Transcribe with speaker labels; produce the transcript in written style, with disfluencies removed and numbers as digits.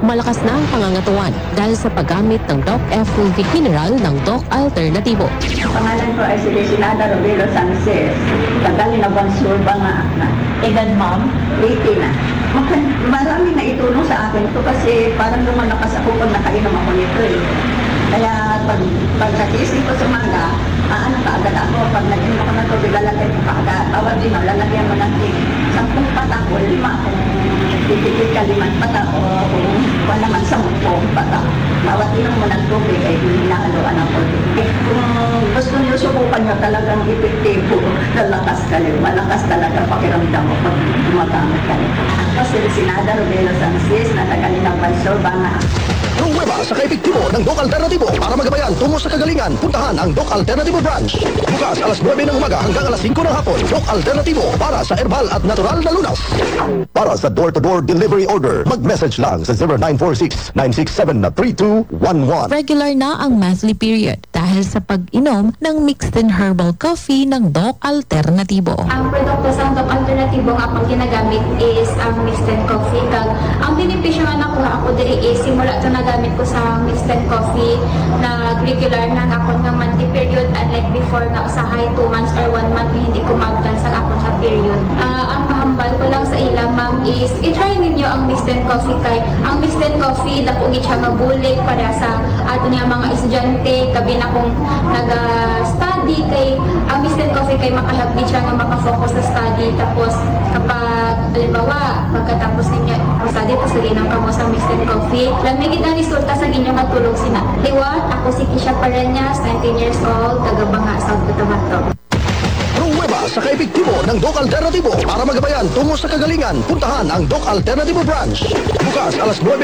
Speaker 1: Malakas na ang pangangatuan dahil sa paggamit ng Doc F. Mineral ng Doc Alternatibo.
Speaker 2: Pangalan ko ay si Resinada Robelo Sanchez. Tagali na Bansur ba nga na?
Speaker 3: Edad, ma'am?
Speaker 2: 80 na. Marami na itulong sa akin to kasi parang lumalakas ako pag nakainom ako nito eh. Kaya pag nagising ko sa umaga, ano kaagad ako, pag nag-inom ako ng tubig, lalagyan ko kaagad. Tawag din, lalagyan mo ng 10 pata ko, 5 akong pipigil ka 5 pata o kung wala naman 10 pata. Bawat inom mo ng tubig ay hinahaluan ako. Kung gusto nyo subukan nyo talagang epektibo, lalakas ka rin. Malakas talaga pakiramdam mo pag gumagamit ka rin. Ako si Resinada Robelo Sanchez na tagalinang Bansur Banga.
Speaker 4: Pruweba sa kaepektibo ng Doc Alternatibo para magabayan tungo sa kagalingan. Puntahan ang Doc Alternatibo branch. Bukas alas 9 ng umaga hanggang alas 5 ng hapon. Doc Alternatibo para sa herbal at natural na lunas. Para sa door-to-door delivery order, mag-message lang sa 0946-967-3211.
Speaker 1: Regular na ang monthly period dahil sa pag-inom ng mixed and herbal coffee ng Doc Alternatibo.
Speaker 5: Ang produkto sa Doc Alternatibo nga pang ginagamit is ang mixed and coffee. Kag ang benepisyo nga nakuha ako diri is simula sa nagamit ko sa mixed and coffee na regular na nga ako nga monthly period, unlike before na usahay 2 months or 1 month na hindi ko magdan sa akong sa period. Ang mahambal ko lang sa ilang ma'am is i-try ninyo ang mixed and coffee kay ang mixed and coffee dako gid siya nga bulig para sa ato niya mga estudyante kabi na kung nag-study kay ang mixed and coffee kay makahelp gid siya nga makafocus sa study. Tapos kapag halimbawa pagkatapos ninyo study tapos inom ka mo sa mixed and coffee lamig gid ang resulta sa ginyo matulog sina liwat. Ako si Kisha Pareñas, 19 years old, taga-Banga, South Cotabato.
Speaker 4: Pruweba sa kaepektibo ng Doc Alternatibo para magabayan tungo sa kagalingan. Puntahan ang Doc Alternatibo branch. Bukas alas 9